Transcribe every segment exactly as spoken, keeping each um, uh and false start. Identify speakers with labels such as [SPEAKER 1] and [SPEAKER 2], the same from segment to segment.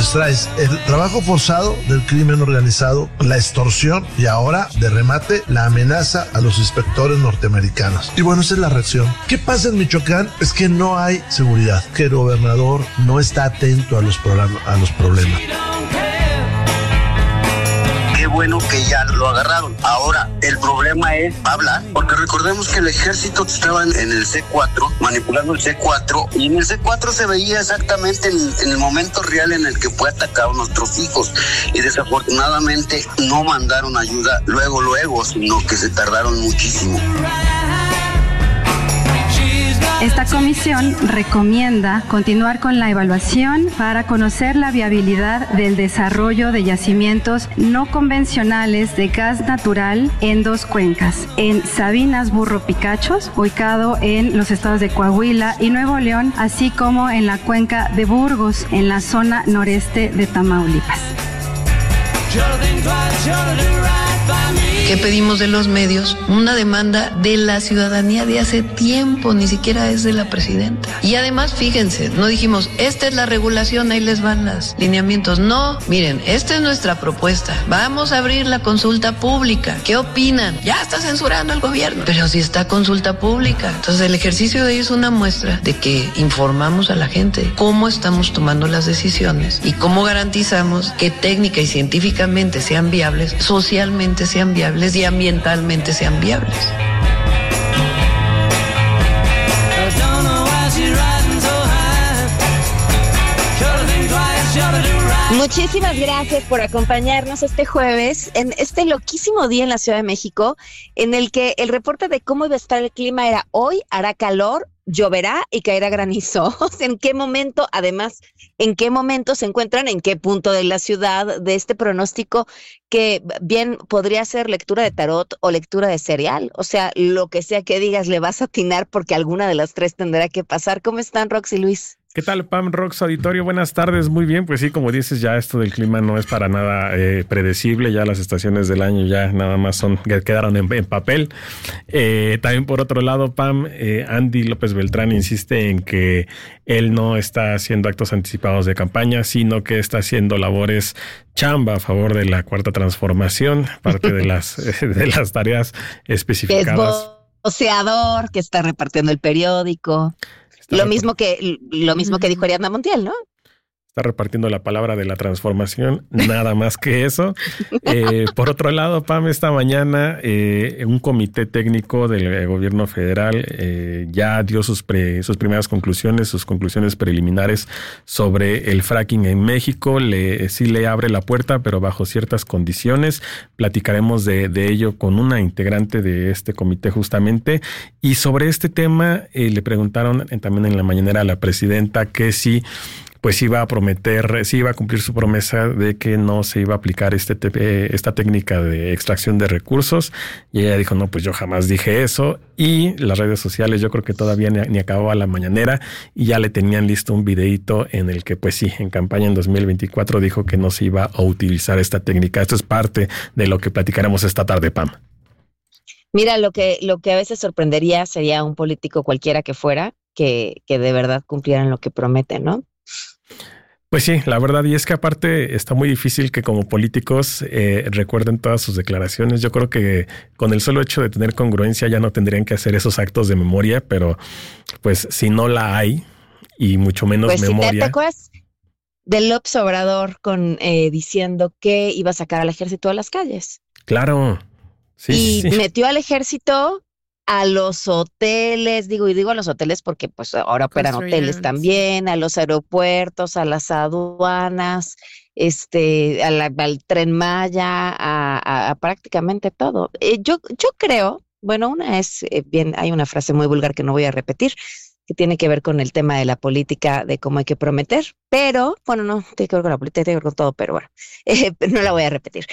[SPEAKER 1] pues traes el trabajo forzado del crimen organizado, la extorsión y ahora, de remate, la amenaza a los inspectores norteamericanos. Y bueno, esa es la reacción. ¿Qué pasa en Michoacán? Es que no hay seguridad, que el gobernador no está atento a los, programas, a los problemas.
[SPEAKER 2] Qué bueno que ya lo agarraron. Ahora, el problema es hablar, porque recordemos que el ejército estaba en, en el C cuatro, manipulando el C cuatro, y en el C cuatro se veía exactamente en, en el momento real en el que fue atacado a nuestros hijos, y desafortunadamente no mandaron ayuda luego, luego, sino que se tardaron muchísimo.
[SPEAKER 3] Esta comisión recomienda continuar con la evaluación para conocer la viabilidad del desarrollo de yacimientos no convencionales de gas natural en dos cuencas, en Sabinas Burro Picachos, ubicado en los estados de Coahuila y Nuevo León, así como en la cuenca de Burgos, en la zona noreste de Tamaulipas.
[SPEAKER 4] ¿Qué pedimos de los medios? Una demanda de la ciudadanía de hace tiempo, ni siquiera es de la presidenta. Y además, fíjense, no dijimos, esta es la regulación, ahí les van los lineamientos. No, miren, esta es nuestra propuesta. Vamos a abrir la consulta pública. ¿Qué opinan? Ya está censurando el gobierno, pero si está consulta pública. Entonces, el ejercicio de hoy es una muestra de que informamos a la gente cómo estamos tomando las decisiones y cómo garantizamos que técnica y científicamente sean viables, socialmente sean viables y ambientalmente sean viables.
[SPEAKER 5] Muchísimas gracias por acompañarnos este jueves en este loquísimo día en la Ciudad de México, en el que el reporte de cómo iba a estar el clima era: hoy hará calor, lloverá y caerá granizo. ¿En qué momento, además, en qué momento se encuentran, en qué punto de la ciudad de este pronóstico que bien podría ser lectura de tarot o lectura de serial? O sea, lo que sea que digas le vas a atinar porque alguna de las tres tendrá que pasar. ¿Cómo están, Rox y Luis?
[SPEAKER 6] ¿Qué tal, Pam, Rox, auditorio? Buenas tardes, muy bien. Pues sí, como dices, ya esto del clima no es para nada eh, predecible. Ya las estaciones del año ya nada más son quedaron en, en papel. Eh, también por otro lado, Pam, eh, Andy López Beltrán insiste en que él no está haciendo actos anticipados de campaña, sino que está haciendo labores chamba a favor de la Cuarta Transformación, parte de las, de las tareas especificadas.
[SPEAKER 5] Es voceador, que está repartiendo el periódico. Lo mismo que lo mismo que dijo Ariadna Montiel, ¿no?
[SPEAKER 6] Está repartiendo la palabra de la transformación, nada más que eso. Eh, por otro lado, Pam, esta mañana eh, un comité técnico del gobierno federal eh, ya dio sus, pre, sus primeras conclusiones, sus conclusiones preliminares sobre el fracking en México. Le, sí le abre la puerta, pero bajo ciertas condiciones. Platicaremos de, de ello con una integrante de este comité justamente. Y sobre este tema eh, le preguntaron también en la mañanera a la presidenta que si pues iba a prometer, sí iba a cumplir su promesa de que no se iba a aplicar este te- esta técnica de extracción de recursos. Y ella dijo, no, pues yo jamás dije eso. Y las redes sociales, yo creo que todavía ni, ni acababa la mañanera y ya le tenían listo un videíto en el que, pues sí, en campaña en dos mil veinticuatro dijo que no se iba a utilizar esta técnica. Esto es parte de lo que platicaremos esta tarde, Pam.
[SPEAKER 5] Mira, lo que, lo que a veces sorprendería sería un político cualquiera que fuera, que, que de verdad cumplieran lo que prometen, ¿no?
[SPEAKER 6] Pues sí, la verdad, y es que aparte está muy difícil que como políticos eh, recuerden todas sus declaraciones. Yo creo que con el solo hecho de tener congruencia ya no tendrían que hacer esos actos de memoria, pero pues si no la hay y mucho menos
[SPEAKER 5] pues
[SPEAKER 6] memoria.
[SPEAKER 5] Si te, ¿te acuerdas del López Obrador con eh, diciendo que iba a sacar al ejército a las calles?
[SPEAKER 6] Claro. Sí,
[SPEAKER 5] y
[SPEAKER 6] sí.
[SPEAKER 5] metió al ejército a los hoteles, digo, y digo a los hoteles porque pues ahora operan hoteles también, a los aeropuertos, a las aduanas, este, a la, al Tren Maya, a, a, a prácticamente todo. Eh, yo, yo creo, bueno, una es, eh, bien, hay una frase muy vulgar que no voy a repetir, que tiene que ver con el tema de la política, de cómo hay que prometer, pero, bueno, no, tiene que ver con la política, tiene que ver con todo, pero bueno, eh, no la voy a repetir.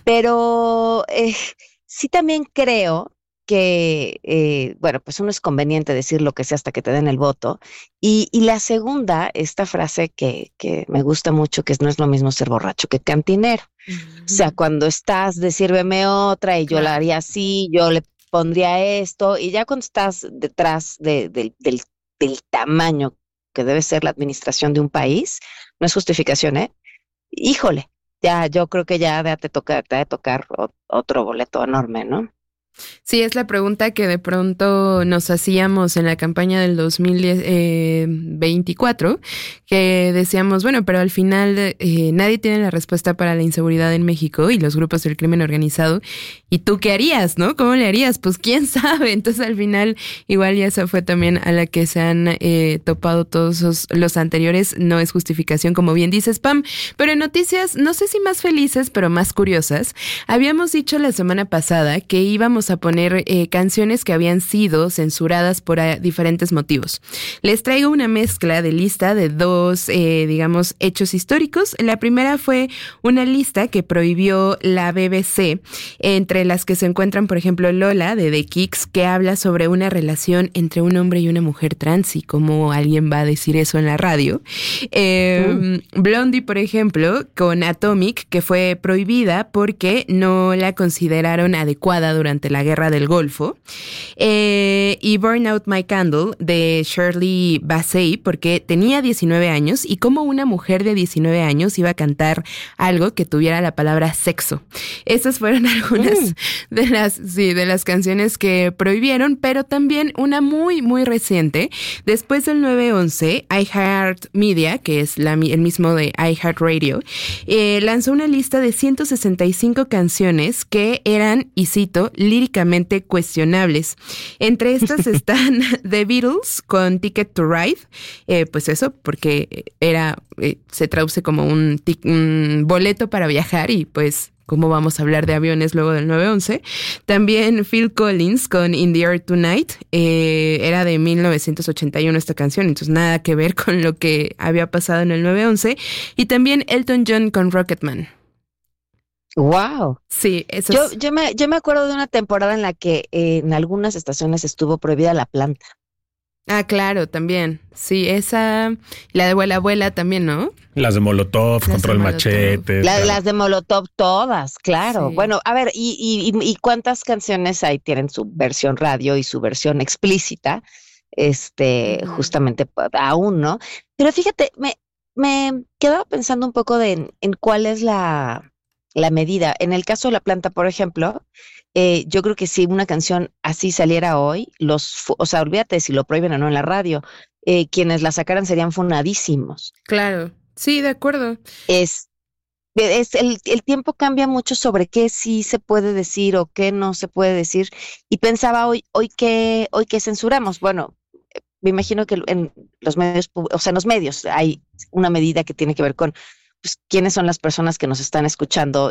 [SPEAKER 5] Pero eh, sí también creo que, eh, bueno, pues uno es conveniente decir lo que sea hasta que te den el voto. Y, y la segunda, esta frase que, que me gusta mucho, que no es lo mismo ser borracho que cantinero. Uh-huh. O sea, cuando estás de sírveme otra y yo claro. la haría así, yo le pondría esto, y ya cuando estás detrás de, de, del, del tamaño que debe ser la administración de un país, no es justificación, ¿eh? híjole, ya yo creo que ya te toca, te va a tocar otro boleto enorme, ¿no?
[SPEAKER 7] Sí, es la pregunta que de pronto nos hacíamos en la campaña del dos mil veinticuatro, que decíamos, bueno, pero al final eh, nadie tiene la respuesta para la inseguridad en México y los grupos del crimen organizado. ¿Y tú qué harías, no? ¿Cómo le harías? Pues quién sabe. Entonces al final igual ya esa fue también a la que se han eh, topado todos los, los anteriores. No es justificación, como bien dices, Pam. Pero en noticias, no sé si más felices, pero más curiosas, habíamos dicho la semana pasada que íbamos a poner eh, canciones que habían sido censuradas por uh, diferentes motivos. Les traigo una mezcla de lista de dos, eh, digamos, hechos históricos. La primera fue una lista que prohibió la B B C, entre las que se encuentran, por ejemplo, Lola de The Kicks, que habla sobre una relación entre un hombre y una mujer trans y cómo alguien va a decir eso en la radio. Eh, mm. Blondie, por ejemplo, con Atomic, que fue prohibida porque no la consideraron adecuada durante la Guerra del Golfo, eh, y Burn Out My Candle de Shirley Bassey, porque tenía diecinueve años y como una mujer de diecinueve años iba a cantar algo que tuviera la palabra sexo. Esas fueron algunas mm. de las, sí, de las canciones que prohibieron, pero también una muy, muy reciente. Después del nueve once, iHeartMedia, que es la, el mismo de iHeartRadio, eh, lanzó una lista de ciento sesenta y cinco canciones que eran, y cito, líricamente cuestionables. Entre estas están The Beatles con Ticket to Ride, eh, pues eso, porque era, eh, se traduce como un, tic, un boleto para viajar y pues cómo vamos a hablar de aviones luego del nueve once. También Phil Collins con In the Air Tonight, eh, era de mil novecientos ochenta y uno esta canción, entonces nada que ver con lo que había pasado en el nueve once. Y también Elton John con Rocketman.
[SPEAKER 5] Wow.
[SPEAKER 7] Sí, eso
[SPEAKER 5] yo,
[SPEAKER 7] es.
[SPEAKER 5] yo me, yo me acuerdo de una temporada en la que eh, en algunas estaciones estuvo prohibida la planta.
[SPEAKER 7] Ah, claro, también. Sí, esa, la de Vuela Vuela también, ¿no?
[SPEAKER 6] Las de Molotov, las Control de Molotov. Machete.
[SPEAKER 5] La, las de Molotov, todas, claro. Sí. Bueno, a ver, y, y, y cuántas canciones ahí tienen su versión radio y su versión explícita, este, uh-huh. justamente aún, ¿no? Pero fíjate, me, me quedaba pensando un poco de en, en cuál es la... la medida. En el caso de la planta, por ejemplo, eh, yo creo que si una canción así saliera hoy, los, o sea, olvídate si lo prohíben o no en la radio, eh, quienes la sacaran serían funadísimos.
[SPEAKER 7] Claro, sí, de acuerdo.
[SPEAKER 5] Es, es el, el tiempo cambia mucho sobre qué sí se puede decir o qué no se puede decir. Y pensaba hoy, hoy que, hoy que censuramos, bueno, me imagino que en los medios, o sea, en los medios hay una medida que tiene que ver con pues, quiénes son las personas que nos están escuchando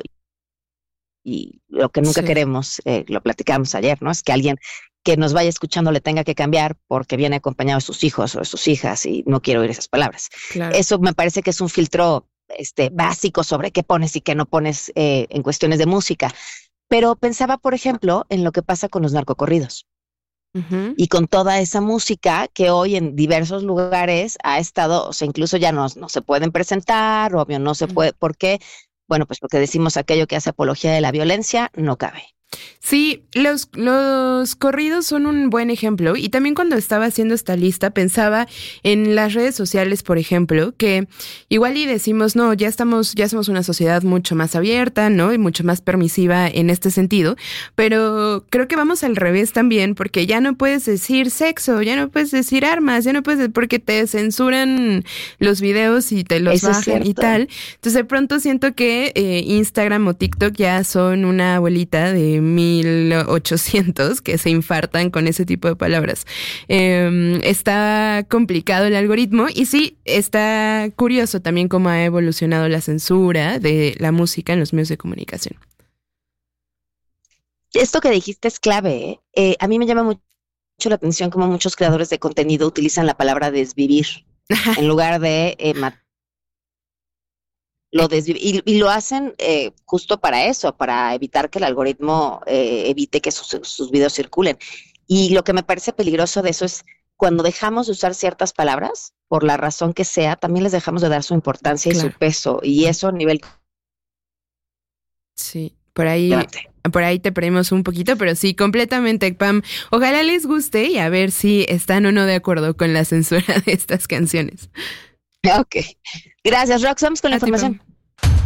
[SPEAKER 5] y lo que nunca sí. queremos, eh, lo platicamos ayer, ¿no? Es que alguien que nos vaya escuchando le tenga que cambiar porque viene acompañado de sus hijos o de sus hijas y no quiero oír esas palabras. Claro. Eso me parece que es un filtro este, básico sobre qué pones y qué no pones eh, en cuestiones de música. Pero pensaba, por ejemplo, en lo que pasa con los narcocorridos. Uh-huh. Y con toda esa música que hoy en diversos lugares ha estado, o sea, incluso ya no, no se pueden presentar, obvio, no se puede, ¿por qué? Bueno, pues porque decimos aquello que hace apología de la violencia, no cabe.
[SPEAKER 7] Sí, los, los corridos son un buen ejemplo y también cuando estaba haciendo esta lista pensaba en las redes sociales, por ejemplo, que igual y decimos, no, ya estamos, ya somos una sociedad mucho más abierta, ¿no? Y mucho más permisiva en este sentido, pero creo que vamos al revés también porque ya no puedes decir sexo, ya no puedes decir armas, ya no puedes, porque te censuran los videos y te los
[SPEAKER 5] Eso
[SPEAKER 7] bajan y tal. Entonces de pronto siento que eh, Instagram o TikTok ya son una abuelita de mil ochocientos que se infartan con ese tipo de palabras. Eh, está complicado el algoritmo y sí, está curioso también cómo ha evolucionado la censura de la música en los medios de comunicación.
[SPEAKER 5] Esto que dijiste es clave, ¿eh? Eh, a mí me llama mucho la atención cómo muchos creadores de contenido utilizan la palabra desvivir en lugar de eh, matar. Lo desvi- y, y lo hacen eh, justo para eso, para evitar que el algoritmo eh, evite que sus, sus videos circulen. Y lo que me parece peligroso de eso es cuando dejamos de usar ciertas palabras, por la razón que sea, también les dejamos de dar su importancia claro. y su peso. Y eso a nivel...
[SPEAKER 7] Sí, por ahí... Levante. Por ahí te perdimos un poquito, pero sí, completamente, Pam. Ojalá les guste y a ver si están o no de acuerdo con la censura de estas canciones.
[SPEAKER 5] Ok. Gracias, Rox. Vamos con la información.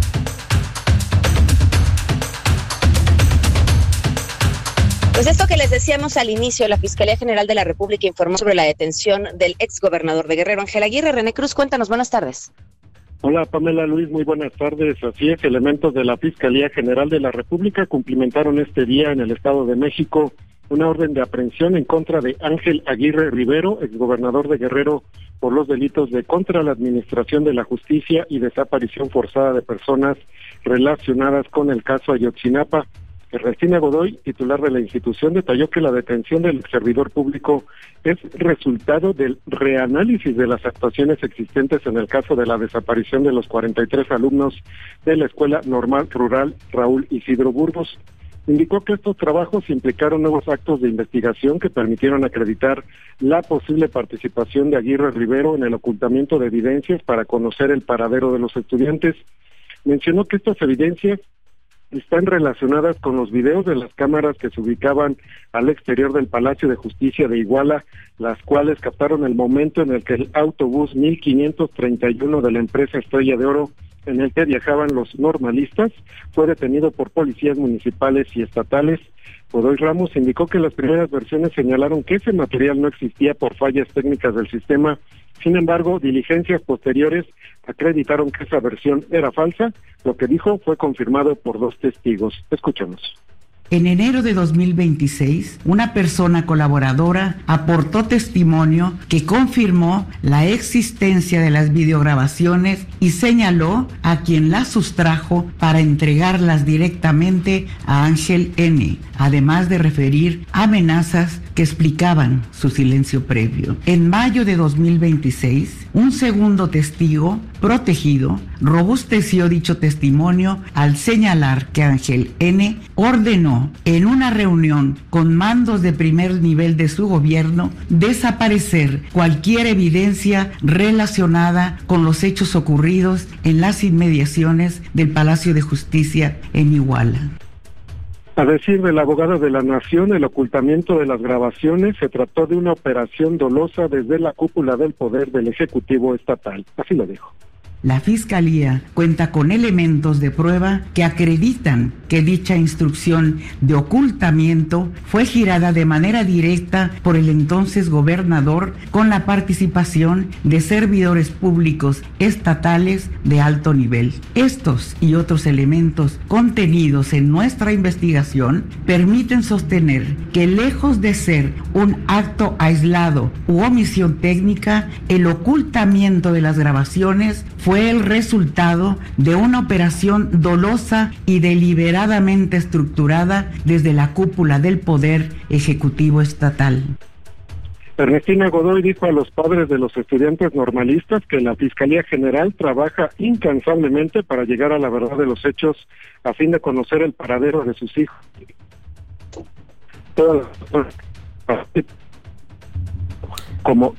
[SPEAKER 5] Pues esto que les decíamos al inicio, la Fiscalía General de la República informó sobre la detención del exgobernador de Guerrero, Ángel Aguirre. René Cruz, cuéntanos, buenas tardes.
[SPEAKER 8] Hola Pamela Luis, muy buenas tardes. Así es, elementos de la Fiscalía General de la República cumplimentaron este día en el Estado de México una orden de aprehensión en contra de Ángel Aguirre Rivero, exgobernador de Guerrero, por los delitos de contra la administración de la justicia y desaparición forzada de personas relacionadas con el caso Ayotzinapa. Ernestina Godoy, titular de la institución, detalló que la detención del servidor público es resultado del reanálisis de las actuaciones existentes en el caso de la desaparición de los cuarenta y tres alumnos de la Escuela Normal Rural Raúl Isidro Burgos. Indicó que estos trabajos implicaron nuevos actos de investigación que permitieron acreditar la posible participación de Aguirre Rivero en el ocultamiento de evidencias para conocer el paradero de los estudiantes. Mencionó que estas evidencias están relacionadas con los videos de las cámaras que se ubicaban al exterior del Palacio de Justicia de Iguala, las cuales captaron el momento en el que el autobús mil quinientos treinta y uno de la empresa Estrella de Oro, en el que viajaban los normalistas, fue detenido por policías municipales y estatales. Godoy Ramos indicó que las primeras versiones señalaron que ese material no existía por fallas técnicas del sistema. Sin embargo, diligencias posteriores acreditaron que esa versión era falsa. Lo que dijo fue confirmado por dos testigos. Escuchemos.
[SPEAKER 9] En enero de dos mil veintiséis, una persona colaboradora aportó testimonio que confirmó la existencia de las videograbaciones y señaló a quien las sustrajo para entregarlas directamente a Ángel N., además de referir amenazas que explicaban su silencio previo. En mayo de dos mil veintiséis, un segundo testigo protegido robusteció dicho testimonio al señalar que Ángel N. ordenó en una reunión con mandos de primer nivel de su gobierno desaparecer cualquier evidencia relacionada con los hechos ocurridos en las inmediaciones del Palacio de Justicia en Iguala.
[SPEAKER 8] A decir del abogado de la Nación, el ocultamiento de las grabaciones se trató de una operación dolosa desde la cúpula del poder del Ejecutivo Estatal. Así lo dijo.
[SPEAKER 9] La Fiscalía cuenta con elementos de prueba que acreditan que dicha instrucción de ocultamiento fue girada de manera directa por el entonces gobernador con la participación de servidores públicos estatales de alto nivel. Estos y otros elementos contenidos en nuestra investigación permiten sostener que lejos de ser un acto aislado u omisión técnica, el ocultamiento de las grabaciones fue el resultado de una operación dolosa y deliberadamente estructurada desde la cúpula del Poder Ejecutivo Estatal.
[SPEAKER 8] Ernestina Godoy dijo a los padres de los estudiantes normalistas que la Fiscalía General trabaja incansablemente para llegar a la verdad de los hechos a fin de conocer el paradero de sus hijos. Todas las como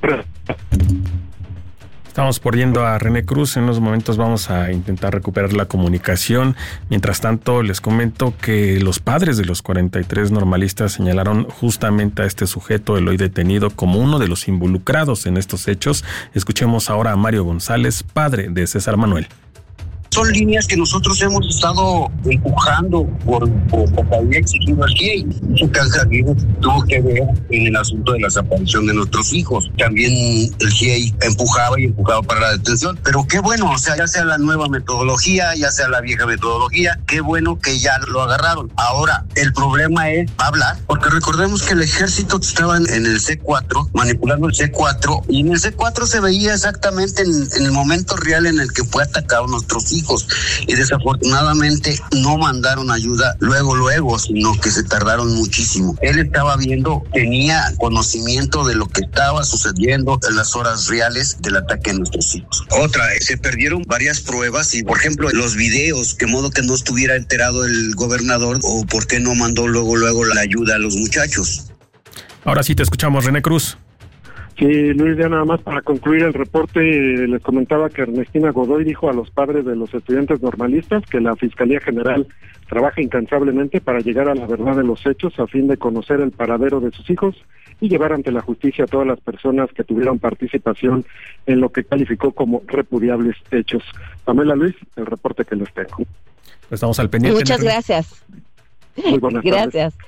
[SPEAKER 6] Estamos poniendo a René Cruz. En unos momentos vamos a intentar recuperar la comunicación. Mientras tanto, les comento que los padres de los cuarenta y tres normalistas señalaron justamente a este sujeto, el hoy detenido, como uno de los involucrados en estos hechos. Escuchemos ahora a Mario González, padre de César Manuel.
[SPEAKER 2] Son líneas que nosotros hemos estado empujando por, por, por había exigido al G I E I. Su Ángel Aguirre tuvo que ver en el asunto de la desaparición de nuestros hijos. También el G I E I empujaba y empujaba para la detención. Pero qué bueno, o sea, ya sea la nueva metodología, ya sea la vieja metodología, qué bueno que ya lo agarraron. Ahora, el problema es hablar, porque recordemos que el ejército estaba en, en el C cuatro, manipulando el C cuatro, y en el C cuatro se veía exactamente en, en el momento real en el que fue atacado nuestros hijos. Y desafortunadamente no mandaron ayuda luego, luego, sino que se tardaron muchísimo. Él estaba viendo, tenía conocimiento de lo que estaba sucediendo en las horas reales del ataque a nuestros hijos. Otra, se perdieron varias pruebas y, por ejemplo, los videos, que modo que no estuviera enterado el gobernador o por qué no mandó luego, luego la ayuda a los muchachos.
[SPEAKER 6] Ahora sí te escuchamos, René Cruz.
[SPEAKER 8] Sí, Luis, ya nada más para concluir el reporte, les comentaba que Ernestina Godoy dijo a los padres de los estudiantes normalistas que la Fiscalía General trabaja incansablemente para llegar a la verdad de los hechos a fin de conocer el paradero de sus hijos y llevar ante la justicia a todas las personas que tuvieron participación en lo que calificó como repudiables hechos. Pamela Luis, el reporte que les tengo.
[SPEAKER 6] Estamos al pendiente.
[SPEAKER 5] Muchas gracias.
[SPEAKER 8] Muy buenas tardes.
[SPEAKER 5] Gracias.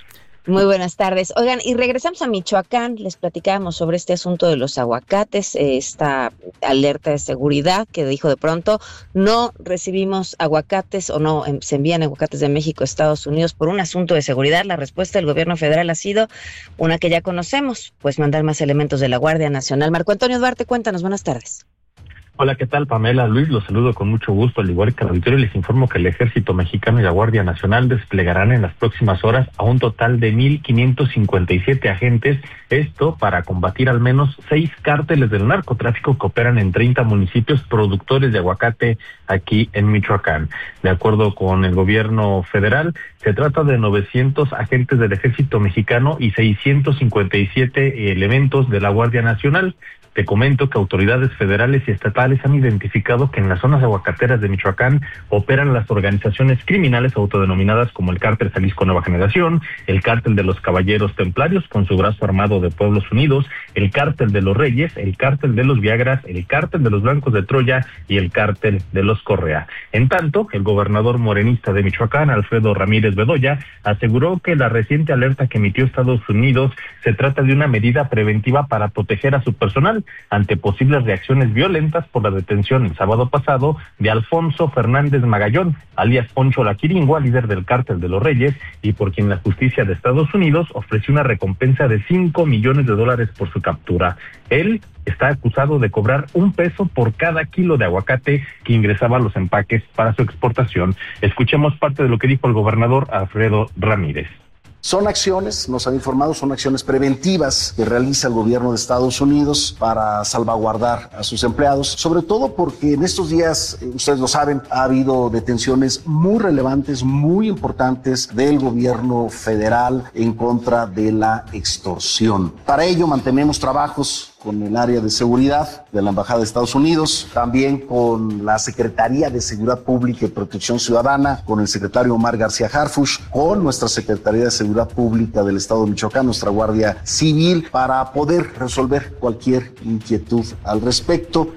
[SPEAKER 5] Muy buenas tardes. Oigan, y regresamos a Michoacán. Les platicábamos sobre este asunto de los aguacates, eh, esta alerta de seguridad que dijo de pronto, no recibimos aguacates o no em, se envían aguacates de México a Estados Unidos por un asunto de seguridad. La respuesta del gobierno federal ha sido una que ya conocemos, pues mandar más elementos de la Guardia Nacional. Marco Antonio Duarte, cuéntanos, buenas tardes.
[SPEAKER 10] Hola, ¿qué tal, Pamela? Luis, los saludo con mucho gusto, al igual que al auditorio. Les informo que el Ejército Mexicano y la Guardia Nacional desplegarán en las próximas horas a un total de mil quinientos cincuenta y siete agentes, esto para combatir al menos seis cárteles del narcotráfico que operan en treinta municipios productores de aguacate aquí en Michoacán. De acuerdo con el gobierno federal, se trata de novecientos agentes del Ejército Mexicano y seiscientos cincuenta y siete elementos de la Guardia Nacional. Te comento que autoridades federales y estatales han identificado que en las zonas aguacateras de Michoacán operan las organizaciones criminales autodenominadas como el Cártel Jalisco Nueva Generación, el Cártel de los Caballeros Templarios con su brazo armado de Pueblos Unidos, el Cártel de los Reyes, el Cártel de los Viagras, el Cártel de los Blancos de Troya y el Cártel de los Correa. En tanto, el gobernador morenista de Michoacán, Alfredo Ramírez Bedoya, aseguró que la reciente alerta que emitió Estados Unidos se trata de una medida preventiva para proteger a su personal ante posibles reacciones violentas por la detención el sábado pasado de Alfonso Fernández Magallón, alias Poncho la Quiringua, líder del Cártel de los Reyes, y por quien la justicia de Estados Unidos ofreció una recompensa de cinco millones de dólares por su captura. Él está acusado de cobrar un peso por cada kilo de aguacate que ingresaba a los empaques para su exportación. Escuchemos parte de lo que dijo el gobernador Alfredo Ramírez.
[SPEAKER 11] Son acciones, nos han informado, son acciones preventivas que realiza el gobierno de Estados Unidos para salvaguardar a sus empleados, sobre todo porque en estos días, ustedes lo saben, ha habido detenciones muy relevantes, muy importantes del gobierno federal en contra de la extorsión. Para ello mantenemos trabajos con el área de seguridad de la Embajada de Estados Unidos, también con la Secretaría de Seguridad Pública y Protección Ciudadana, con el secretario Omar García Harfuch, con nuestra Secretaría de Seguridad Pública del Estado de Michoacán, nuestra Guardia Civil, para poder resolver cualquier inquietud al respecto.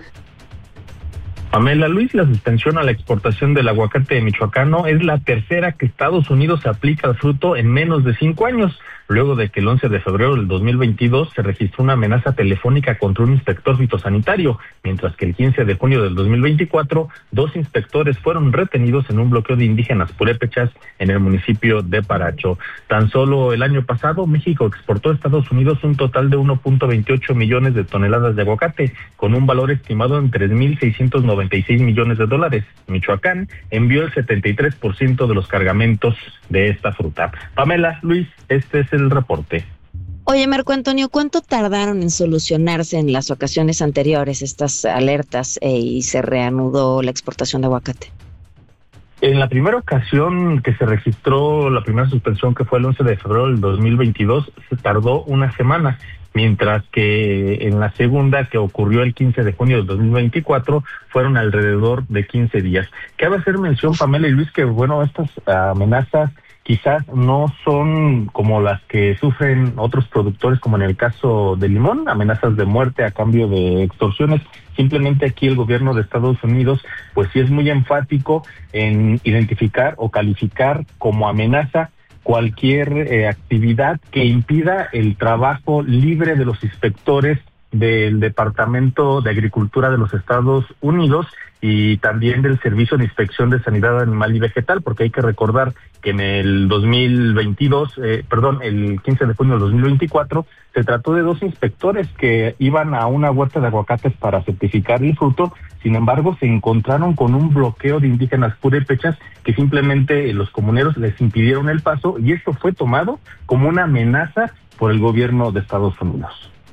[SPEAKER 10] Pamela, Luis, la suspensión a la exportación del aguacate michoacano es la tercera que Estados Unidos aplica al fruto en menos de cinco años. Luego de que el once de febrero del dos mil veintidós se registró una amenaza telefónica contra un inspector fitosanitario, mientras que el quince de junio del dos mil veinticuatro, dos inspectores fueron retenidos en un bloqueo de indígenas purépechas en el municipio de Paracho. Tan solo el año pasado, México exportó a Estados Unidos un total de uno punto veintiocho millones de toneladas de aguacate, con un valor estimado en tres mil seiscientos noventa y seis millones de dólares. Michoacán envió el setenta y tres por ciento de los cargamentos de esta fruta. Pamela, Luis, este es el reporte.
[SPEAKER 5] Oye, Marco Antonio, ¿cuánto tardaron en solucionarse en las ocasiones anteriores estas alertas eh, y se reanudó la exportación de aguacate?
[SPEAKER 10] En la primera ocasión que se registró la primera suspensión, que fue el once de febrero del dos mil veintidós, se tardó una semana, mientras que en la segunda, que ocurrió el quince de junio del dos mil veinticuatro, fueron alrededor de quince días. Cabe hacer mención, Pamela y Luis, que bueno, estas amenazas quizás no son como las que sufren otros productores, como en el caso de limón, amenazas de muerte a cambio de extorsiones. Simplemente aquí el gobierno de Estados Unidos, pues sí es muy enfático en identificar o calificar como amenaza cualquier eh, actividad que impida el trabajo libre de los inspectores del Departamento de Agricultura de los Estados Unidos y también del Servicio de Inspección de Sanidad Animal y Vegetal, porque hay que recordar que en el dos mil veintidós, eh, perdón, el quince de junio del dos mil veinticuatro, se trató de dos inspectores que iban a una huerta de aguacates para certificar el fruto. Sin embargo, se encontraron con un bloqueo de indígenas purépechas que simplemente los comuneros les impidieron el paso, y esto fue tomado como una amenaza por el gobierno de Estados Unidos.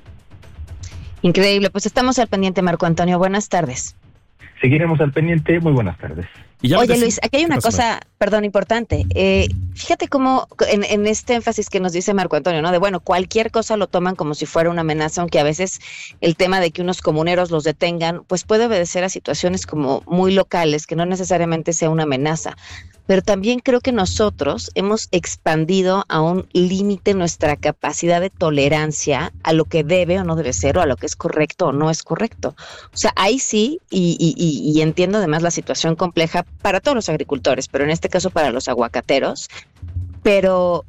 [SPEAKER 5] Increíble, pues estamos al pendiente, Marco Antonio. Buenas tardes.
[SPEAKER 10] Seguiremos al pendiente. Muy buenas tardes.
[SPEAKER 5] Oye, Luis, aquí hay una cosa, perdón, importante. Eh, fíjate cómo en, en este énfasis que nos dice Marco Antonio, ¿no? De bueno, cualquier cosa lo toman como si fuera una amenaza, aunque a veces el tema de que unos comuneros los detengan, pues puede obedecer a situaciones como muy locales, que no necesariamente sea una amenaza. Pero también creo que nosotros hemos expandido a un límite nuestra capacidad de tolerancia a lo que debe o no debe ser, o a lo que es correcto o no es correcto. O sea, ahí sí, y, y, y entiendo además la situación compleja para todos los agricultores, pero en este caso para los aguacateros, pero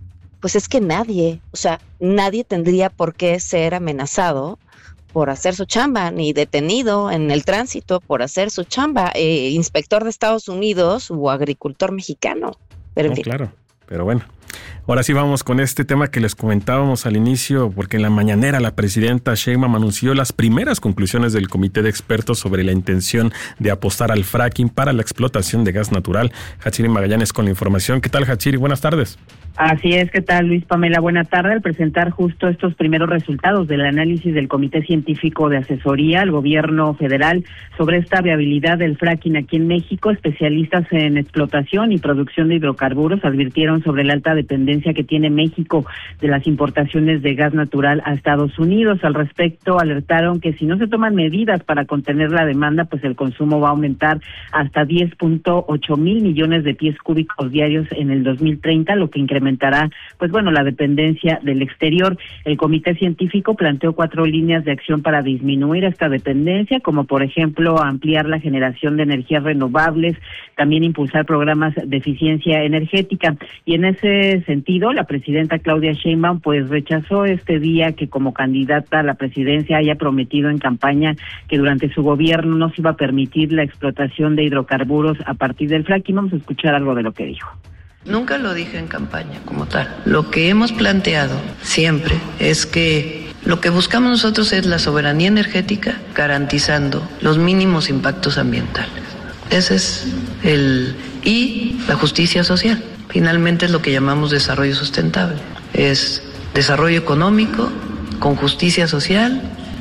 [SPEAKER 5] pues es que nadie, o sea, nadie tendría por qué ser amenazado por hacer su chamba, ni detenido en el tránsito por hacer su chamba, eh, inspector de Estados Unidos o agricultor mexicano. Pero en
[SPEAKER 6] no,
[SPEAKER 5] fin.
[SPEAKER 6] Claro, pero bueno. Ahora sí vamos con este tema que les comentábamos al inicio, porque en la mañanera la presidenta Sheinbaum anunció las primeras conclusiones del comité de expertos sobre la intención de apostar al fracking para la explotación de gas natural. Hachiri Magallanes con la información. ¿Qué tal, Hachiri? Buenas tardes.
[SPEAKER 12] Así es, ¿qué tal, Luis? Pamela, buena tarde. Al presentar justo estos primeros resultados del análisis del Comité Científico de Asesoría al Gobierno Federal sobre esta viabilidad del fracking aquí en México, especialistas en explotación y producción de hidrocarburos advirtieron sobre la alta dependencia que tiene México de las importaciones de gas natural a Estados Unidos. Al respecto, alertaron que si no se toman medidas para contener la demanda, pues el consumo va a aumentar hasta diez punto ocho mil millones de pies cúbicos diarios en el dos mil treinta, lo que incrementará pues bueno, la dependencia del exterior. El comité científico planteó cuatro líneas de acción para disminuir esta dependencia, como por ejemplo ampliar la generación de energías renovables, también impulsar programas de eficiencia energética. Y en ese sentido, la presidenta Claudia Sheinbaum pues rechazó este día que como candidata a la presidencia haya prometido en campaña que durante su gobierno no se iba a permitir la explotación de hidrocarburos a partir del fracking. Vamos a escuchar algo de lo que dijo.
[SPEAKER 4] Nunca lo dije en campaña como tal. Lo que hemos planteado siempre es que lo que buscamos nosotros es la soberanía energética garantizando los mínimos impactos ambientales. Ese es el... y la justicia social. Finalmente es lo que llamamos desarrollo sustentable. Es desarrollo económico con justicia social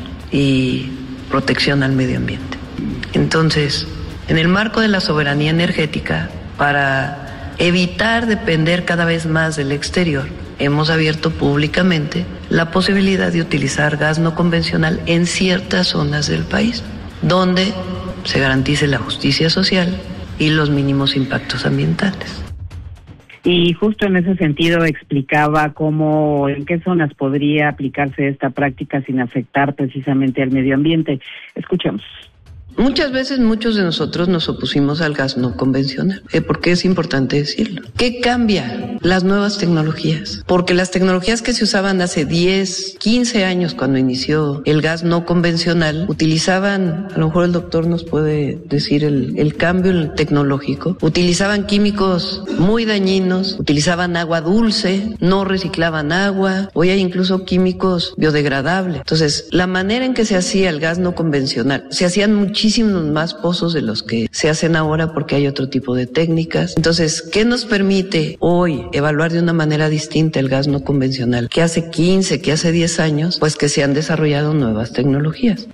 [SPEAKER 4] y protección al medio ambiente. Entonces, en el marco de la soberanía energética, para evitar depender cada vez más del exterior, hemos abierto públicamente la posibilidad de utilizar gas no convencional en ciertas zonas del país, donde se garantice la justicia social y los mínimos impactos ambientales.
[SPEAKER 12] Y justo en ese sentido explicaba cómo, en qué zonas podría aplicarse esta práctica sin afectar precisamente al medio ambiente. Escuchemos.
[SPEAKER 4] Muchas veces muchos de nosotros nos opusimos al gas no convencional. ¿Eh? ¿Por qué es importante decirlo? ¿Qué cambia? Las nuevas tecnologías. Porque las tecnologías que se usaban hace diez, quince años cuando inició el gas no convencional, utilizaban, a lo mejor el doctor nos puede decir el, el cambio tecnológico, utilizaban químicos muy dañinos, utilizaban agua dulce, no reciclaban agua, hoy hay incluso químicos biodegradables. Entonces, la manera en que se hacía el gas no convencional, se hacían muchísimos muchísimos más pozos de los que se hacen ahora porque hay otro tipo de técnicas. Entonces, ¿qué nos permite hoy evaluar de una manera distinta el gas no convencional? Que hace quince, que hace diez años, pues que se han desarrollado nuevas tecnologías.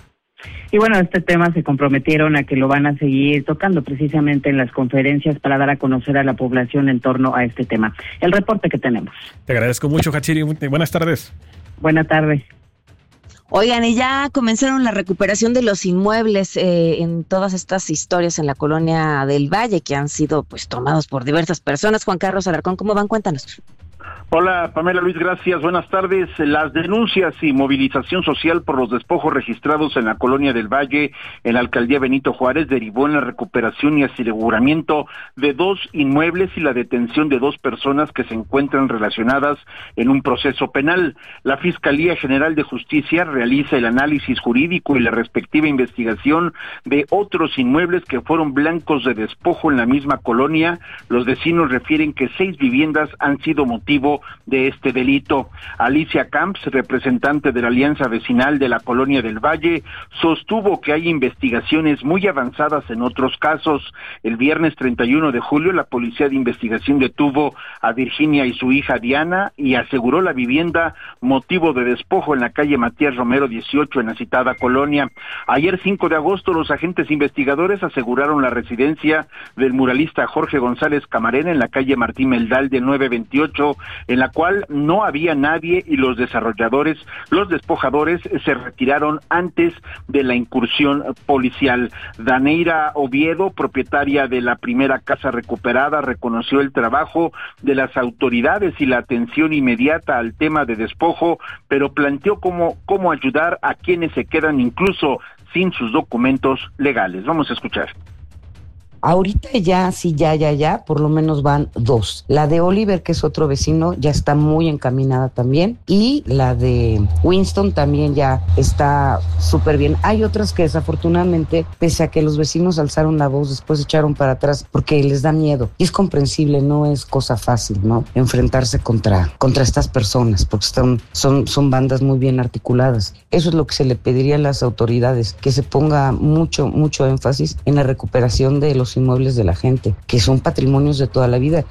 [SPEAKER 12] Y bueno, este tema se comprometieron a que lo van a seguir tocando precisamente en las conferencias para dar a conocer a la población en torno a este tema. El reporte que tenemos.
[SPEAKER 6] Te agradezco mucho, Hachiri. Buenas tardes.
[SPEAKER 12] Buenas tardes.
[SPEAKER 5] Oigan, y ya comenzaron la recuperación de los inmuebles eh, en todas estas historias en la colonia del Valle que han sido pues tomados por diversas personas. Juan Carlos Alarcón, ¿cómo van? Cuéntanos.
[SPEAKER 13] Hola, Pamela Luis, gracias. Buenas tardes. Las denuncias y movilización social por los despojos registrados en la Colonia del Valle, en la Alcaldía Benito Juárez, derivó en la recuperación y aseguramiento de dos inmuebles y la detención de dos personas que se encuentran relacionadas en un proceso penal. La Fiscalía General de Justicia realiza el análisis jurídico y la respectiva investigación de otros inmuebles que fueron blancos de despojo en la misma colonia. Los vecinos refieren que seis viviendas han sido motivo de este delito. Alicia Camps, representante de la Alianza Vecinal de la Colonia del Valle, sostuvo que hay investigaciones muy avanzadas en otros casos. El viernes treinta y uno de julio, la Policía de Investigación detuvo a Virginia y su hija Diana y aseguró la vivienda motivo de despojo en la calle Matías Romero dieciocho en la citada colonia. Ayer cinco de agosto, los agentes investigadores aseguraron la residencia del muralista Jorge González Camarena en la calle Martín Meldal de nueve veintiocho, en la cual no había nadie y los desarrolladores, los despojadores se retiraron antes de la incursión policial. Daneira Oviedo, propietaria de la primera casa recuperada, reconoció el trabajo de las autoridades y la atención inmediata al tema de despojo, pero planteó cómo, cómo ayudar a quienes se quedan incluso sin sus documentos legales. Vamos a escuchar.
[SPEAKER 14] Ahorita ya, sí, ya, ya, ya, por lo menos van dos. La de Oliver, que es otro vecino, ya está muy encaminada también, y la de Winston también ya está súper bien. Hay otras que desafortunadamente, pese a que los vecinos alzaron la voz, después echaron para atrás porque les da miedo. Y es comprensible, no es cosa fácil, ¿no? Enfrentarse contra, contra estas personas, porque están, son, son bandas muy bien articuladas. Eso es lo que se le pediría a las autoridades, que se ponga mucho, mucho énfasis en la recuperación de los inmuebles de la gente, que son patrimonios de toda la vida.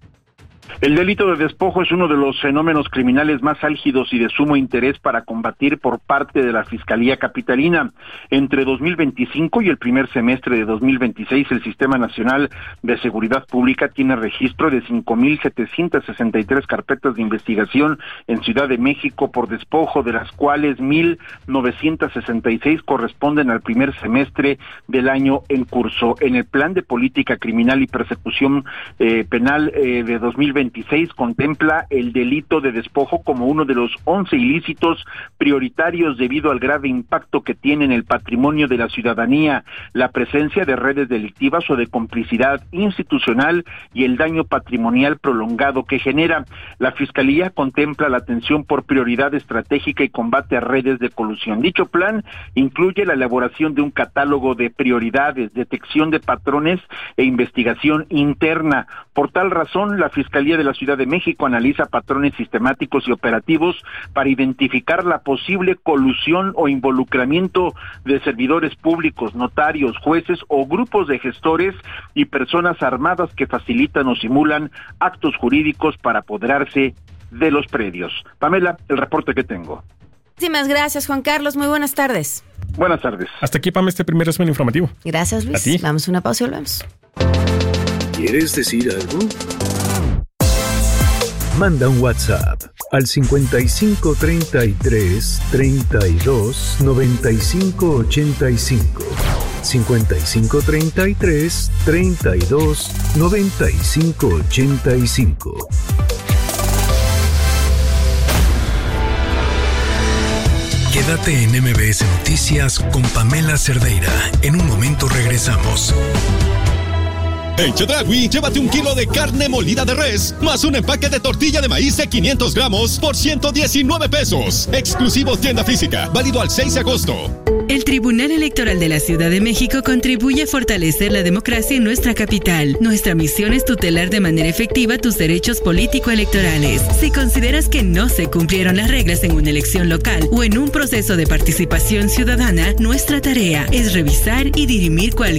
[SPEAKER 13] El delito de despojo es uno de los fenómenos criminales más álgidos y de sumo interés para combatir por parte de la Fiscalía Capitalina. Entre dos mil veinticinco y el primer semestre de dos mil veintiséis, el Sistema Nacional de Seguridad Pública tiene registro de cinco mil setecientas sesenta y tres carpetas de investigación en Ciudad de México por despojo, de las cuales mil novecientas sesenta y seis corresponden al primer semestre del año en curso. En el Plan de Política Criminal y Persecución eh, Penal eh, de dos mil veintiséis contempla el delito de despojo como uno de los once ilícitos prioritarios debido al grave impacto que tiene en el patrimonio de la ciudadanía, la presencia de redes delictivas o de complicidad institucional y el daño patrimonial prolongado que genera. La Fiscalía contempla la atención por prioridad estratégica y combate a redes de colusión. Dicho plan incluye la elaboración de un catálogo de prioridades, detección de patrones e investigación interna. Por tal razón, la Fiscalía de la Ciudad de México analiza patrones sistemáticos y operativos para identificar la posible colusión o involucramiento de servidores públicos, notarios, jueces o grupos de gestores y personas armadas que facilitan o simulan actos jurídicos para apoderarse de los predios. Pamela, el reporte que tengo.
[SPEAKER 15] Muchísimas gracias, Juan Carlos. Muy buenas tardes.
[SPEAKER 13] Buenas tardes.
[SPEAKER 6] Hasta aquí, Pam, este primer resumen informativo.
[SPEAKER 15] Gracias, Luis.
[SPEAKER 6] A ti.
[SPEAKER 15] Vamos a una pausa y volvemos.
[SPEAKER 16] ¿Quieres decir algo? Manda un WhatsApp al cincuenta y cinco treinta y tres treinta y dos noventa y cinco ochenta y cinco. cincuenta y cinco treinta y tres treinta y dos noventa y cinco ochenta y cinco. Quédate en M B S Noticias con Pamela Cerdeira. En un momento regresamos.
[SPEAKER 17] En Chedraui, llévate un kilo de carne molida de res, más un empaque de tortilla de maíz de quinientos gramos por ciento diecinueve pesos. Exclusivo tienda física, válido al seis de agosto.
[SPEAKER 18] El Tribunal Electoral de la Ciudad de México contribuye a fortalecer la democracia en nuestra capital. Nuestra misión es tutelar de manera efectiva tus derechos político-electorales. Si consideras que no se cumplieron las reglas en una elección local o en un proceso de participación ciudadana, nuestra tarea es revisar y dirimir cualquier